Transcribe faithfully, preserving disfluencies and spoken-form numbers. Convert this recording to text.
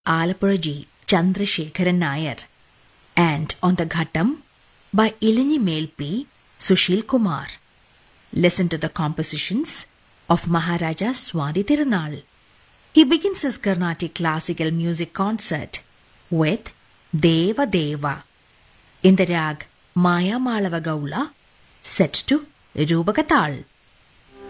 Alappuzha G. Chandrasekharan Nair, and on the Ghattam by Ilinji Melpi Sushil Kumar. Listen to the compositions of Maharaja Swati Tirunal. He begins his Carnatic classical music concert with Deva Deva in the rag Maya Malava Gaula, set to Rupaka Tal.